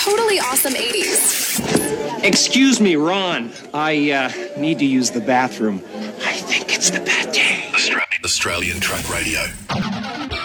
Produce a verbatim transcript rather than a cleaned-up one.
totally awesome eighties. Excuse me, Ron. I uh, need to use the bathroom. I think it's the bad day. Australian Truck Radio.